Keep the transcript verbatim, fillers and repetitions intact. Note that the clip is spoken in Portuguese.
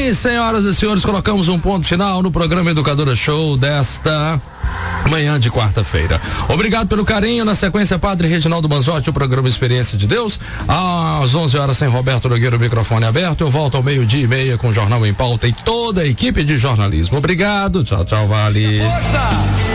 Assim, senhoras e senhores, colocamos um ponto final no programa Educadora Show desta manhã de quarta-feira. Obrigado pelo carinho. Na sequência, Padre Reginaldo Manzotti, o programa Experiência de Deus. Às onze horas, sem Roberto Nogueira, o microfone aberto. Eu volto ao meio-dia e meia com o Jornal em Pauta e toda a equipe de jornalismo. Obrigado. Tchau, tchau, Vale. Força!